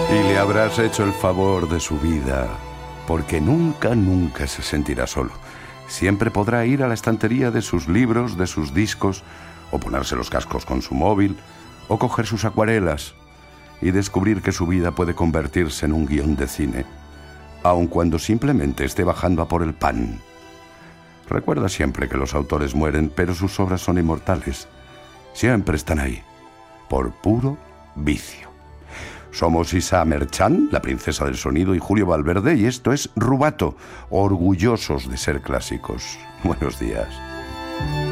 Y le habrás hecho el favor de su vida, porque nunca, nunca se sentirá solo. Siempre podrá ir a la estantería de sus libros, de sus discos, o ponerse los cascos con su móvil, o coger sus acuarelas y descubrir que su vida puede convertirse en un guión de cine, aun cuando simplemente esté bajando a por el pan. Recuerda siempre que los autores mueren, pero sus obras son inmortales. Siempre están ahí, por puro vicio. Somos Isa Merchán, la princesa del sonido, y Julio Valverde, y esto es Rubato, orgullosos de ser clásicos. Buenos días.